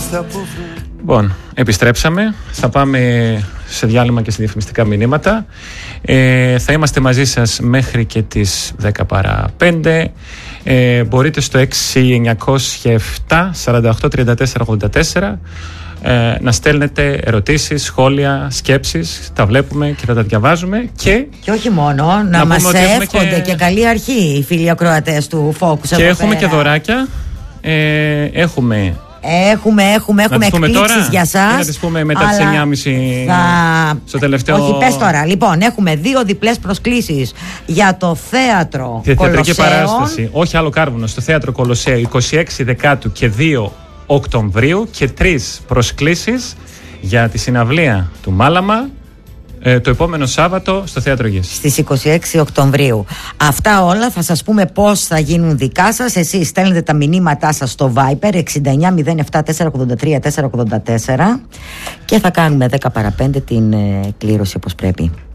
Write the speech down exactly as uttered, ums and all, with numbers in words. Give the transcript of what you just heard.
Λοιπόν, επιστρέψαμε. Θα πάμε σε διάλειμμα και σε διαφημιστικά μηνύματα. Ε, θα είμαστε μαζί σας μέχρι και τις δέκα παρά πέντε. Ε, μπορείτε στο έξι εννιακόσια επτά σαράντα οκτώ τριάντα τέσσερα ογδόντα τέσσερα ε, να στέλνετε ερωτήσεις, σχόλια, σκέψεις. Τα βλέπουμε και θα τα διαβάζουμε. Και, και όχι μόνο, να, να μας εύχονται και... και καλή αρχή οι φίλοι ακροατές του Focus. Και έχουμε πέρα. Και δωράκια. Ε, έχουμε... Έχουμε, έχουμε, έχουμε εκπλήξεις για σας. Να τις πούμε μετά τις εννιά και μισή θα... στο τελευταίο. Όχι, πες τώρα. Λοιπόν, έχουμε δύο διπλές προσκλήσεις για το θέατρο Κολοσσέων. Θεατρική παράσταση, όχι άλλο κάρβουνο, στο θέατρο Κολοσσέου είκοσι έξι Δεκάτου και δύο Οκτωβρίου και τρεις προσκλήσεις για τη συναυλία του Μάλαμα ε, το επόμενο Σάββατο στο Θέατρο Γης. Στις είκοσι έξι Οκτωβρίου. Αυτά όλα θα σας πούμε πώς θα γίνουν δικά σας. Εσείς στέλνετε τα μηνύματά σας στο Viber εξήντα εννιά μηδέν επτά τετρακόσια ογδόντα τρία τετρακόσια ογδόντα τέσσερα και θα κάνουμε δέκα παρά πέντε την ε, κλήρωση όπως πρέπει.